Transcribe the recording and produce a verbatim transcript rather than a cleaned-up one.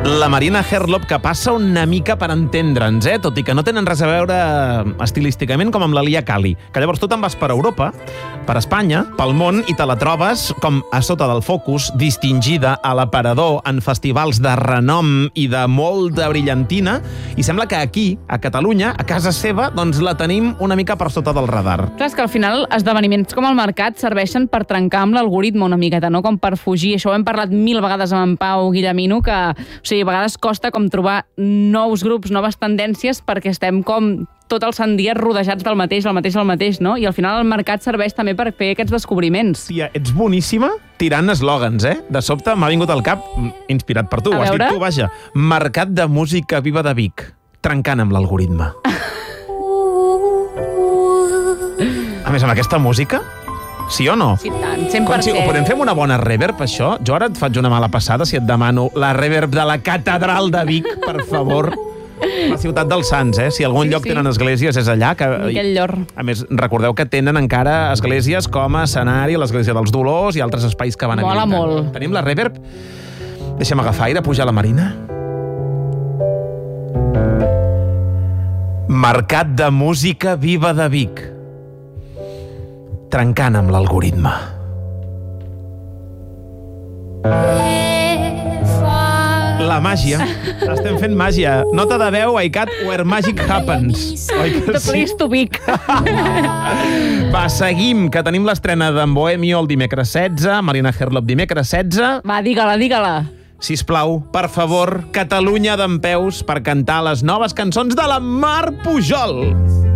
La Marina Herlop, que passa una mica per entendre'ns, eh? Tot i que no tenen res a veure estilísticament com amb la Lia Cali. Que llavors tu te'n vas per Europa, per Espanya, pel món, i te la trobes com a sota del focus, distingida a l'aparador en festivals de renom i de molta brillantina, i sembla que aquí, a Catalunya, a casa seva, doncs la tenim una mica per sota del radar. Clar, és que al final esdeveniments com el mercat serveixen per trencar amb l'algoritme una miqueta, no? Com per fugir. Això ho hem parlat mil vegades amb en Pau Guillemino, que o sigui, a vegades costa com trobar nous grups, noves tendències, perquè estem com tot el sant dia rodejats del mateix, el mateix, el mateix, no? I al final el mercat serveix també per fer aquests descobriments. Tia, ets boníssima tirant eslògans, eh? De sobte m'ha vingut al cap, inspirat per tu, A ho has veure? dit tu, vaja. Mercat de música viva de Vic, trencant amb l'algoritme. A més, amb aquesta música, sí o no? Sí, tant, cent per Com si, cent. podem fer una bona reverb, això? Jo ara et faig una mala passada si et demano la reverb de la catedral de Vic, per favor. La ciutat dels Sants, eh? Si algun Sí, lloc sí. tenen esglésies és allà. Que... Miquel Llor. A més, recordeu que tenen encara esglésies com a escenari, l'església dels Dolors i altres espais que van Mola habilitant. molt. Tenim la reverb? Deixa'm agafar aire, pujar a la Marina. Mercat de música viva de Vic, trencant amb l'algoritme. La màgia. Estem fent màgia. Nota de veu, iCat, where magic happens. Oi que The sí? place to Vic. Va, seguim, que tenim l'estrena d'en Bohemio el dimecres setze, Marina Herlop dimecres setze. Va, digue-la, digue-la. Sisplau, per favor, Catalunya dempeus per cantar les noves cançons de la Mar Pujol.